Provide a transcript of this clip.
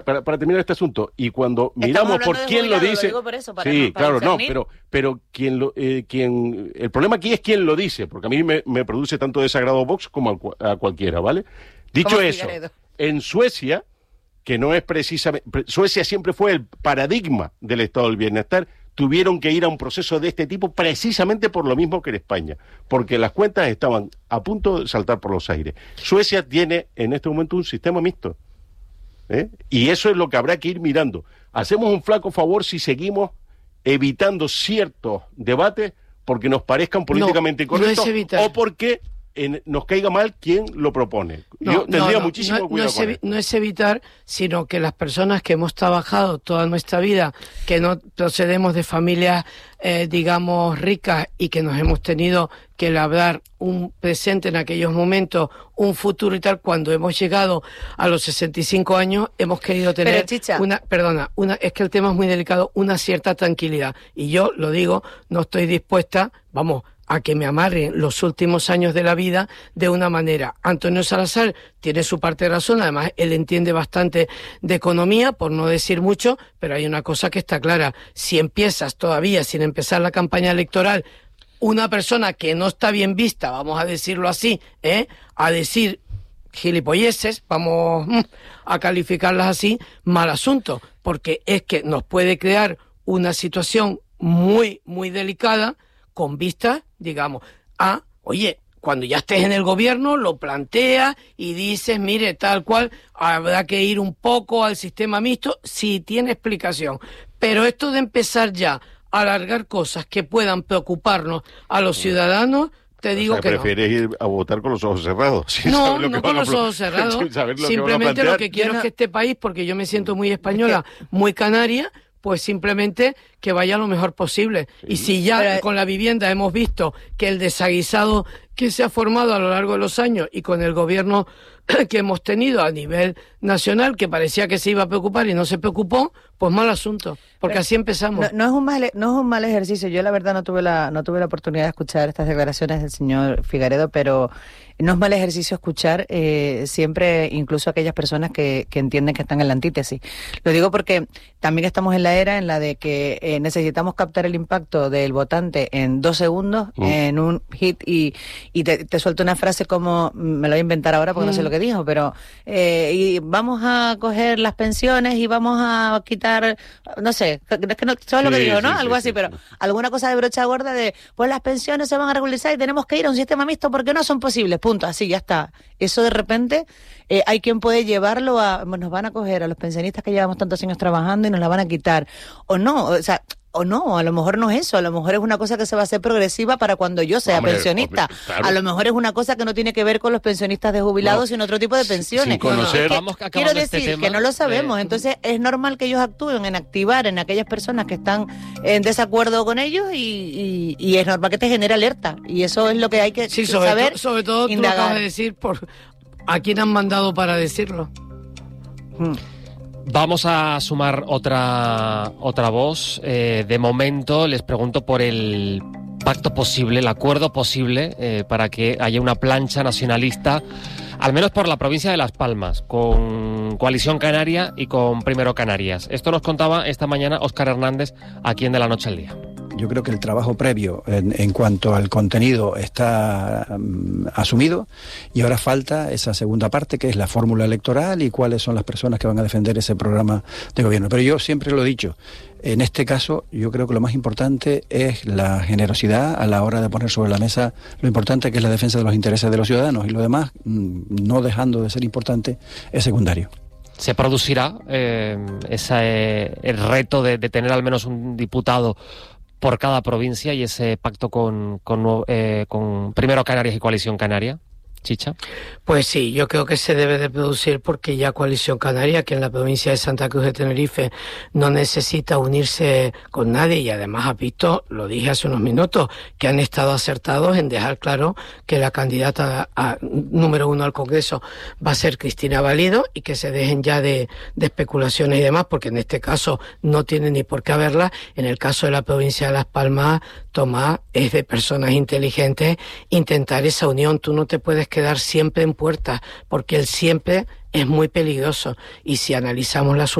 para terminar este asunto, y cuando miramos por quién lo dice... Lo digo por eso, para sí, para claro, discernir. pero el problema aquí es quién lo dice, porque a mí me produce tanto desagrado Vox como a cualquiera, ¿vale? Dicho Como eso, Figueredo. en Suecia, que no es precisamente... Suecia siempre fue el paradigma del estado del bienestar, tuvieron que ir a un proceso de este tipo precisamente por lo mismo que en España, porque las cuentas estaban a punto de saltar por los aires. Suecia tiene en este momento un sistema mixto, ¿eh? Y eso es lo que habrá que ir mirando. Hacemos un flaco favor si seguimos evitando ciertos debates porque nos parezcan políticamente correctos o porque nos caiga mal quien lo propone. Yo tendría muchísimo cuidado con esto. No es evitar, sino que las personas que hemos trabajado toda nuestra vida, que no procedemos de familias, digamos, ricas y que nos hemos tenido que labrar un presente en aquellos momentos, un futuro y tal, cuando hemos llegado a los 65 años, hemos querido tener es que el tema es muy delicado, una cierta tranquilidad. Y yo, lo digo, no estoy dispuesta, a que me amarren los últimos años de la vida de una manera. Antonio Salazar tiene su parte de razón, además él entiende bastante de economía, por no decir mucho, pero hay una cosa que está clara. Si empiezas todavía, sin empezar la campaña electoral, una persona que no está bien vista, vamos a decirlo así, a decir gilipolleces, vamos a calificarlas así, mal asunto, porque es que nos puede crear una situación muy, muy delicada, con vista, digamos, oye, cuando ya estés en el gobierno, lo planteas y dices, mire, tal cual, habrá que ir un poco al sistema mixto, si tiene explicación. Pero esto de empezar ya a alargar cosas que puedan preocuparnos a los ciudadanos, te digo que prefieres ir a votar con los ojos cerrados. No con los ojos cerrados. Simplemente lo que quiero es que este país, porque yo me siento muy española, muy canaria, pues simplemente que vaya lo mejor posible. Sí. Y si ya con la vivienda hemos visto que el desaguisado que se ha formado a lo largo de los años y con el gobierno que hemos tenido a nivel nacional, que parecía que se iba a preocupar y no se preocupó, pues mal asunto, porque así empezamos. No es un mal ejercicio. Yo la verdad no tuve la oportunidad de escuchar estas declaraciones del señor Figueredo, pero no es mal ejercicio escuchar siempre, incluso aquellas personas que entienden que están en la antítesis. Lo digo porque también estamos en la era en la de que necesitamos captar el impacto del votante en 2 segundos, en un hit, y te suelto una frase como, me lo voy a inventar ahora porque no sé lo que dijo, pero y vamos a coger las pensiones y vamos a quitar, no sé, es que no sabes lo que digo, ¿no? Algo así, pero alguna cosa de brocha gorda de, pues las pensiones se van a regularizar y tenemos que ir a un sistema mixto porque no son posibles, punto, así, ya está. Eso de repente hay quien puede llevarlo nos van a coger a los pensionistas que llevamos tantos años trabajando y nos la van a quitar, o no, o no, a lo mejor no es eso, a lo mejor es una cosa que se va a hacer progresiva para cuando yo sea pensionista. Claro. A lo mejor es una cosa que no tiene que ver con los pensionistas de jubilados, sino otro tipo de pensiones. Quiero decir que no lo sabemos, entonces es normal que ellos actúen en activar en aquellas personas que están en desacuerdo con ellos y es normal que te genere alerta, y eso es lo que hay que saber. Sobre todo tú lo acabas de decir, ¿a quién han mandado para decirlo? Vamos a sumar otra voz. De momento les pregunto por el pacto posible, el acuerdo posible para que haya una plancha nacionalista, al menos por la provincia de Las Palmas, con Coalición Canaria y con Primero Canarias. Esto nos contaba esta mañana Óscar Hernández aquí en De la Noche al Día. Yo creo que el trabajo previo en cuanto al contenido está asumido, y ahora falta esa segunda parte, que es la fórmula electoral y cuáles son las personas que van a defender ese programa de gobierno. Pero yo siempre lo he dicho, en este caso yo creo que lo más importante es la generosidad a la hora de poner sobre la mesa lo importante que es la defensa de los intereses de los ciudadanos, y lo demás, no dejando de ser importante, es secundario. ¿Se producirá el reto de tener al menos un diputado por cada provincia y ese pacto con Primero Canarias y Coalición Canaria? Chicha. Pues sí, yo creo que se debe de producir, porque ya Coalición Canaria, que en la provincia de Santa Cruz de Tenerife no necesita unirse con nadie, y además has visto, lo dije hace unos minutos, que han estado acertados en dejar claro que la candidata número 1 al Congreso va a ser Cristina Valido, y que se dejen ya de especulaciones y demás, porque en este caso no tiene ni por qué haberla. En el caso de la provincia de Las Palmas, Tomás, es de personas inteligentes intentar esa unión. Tú no te puedes quedar siempre en puertas, porque el siempre es muy peligroso. Y si analizamos las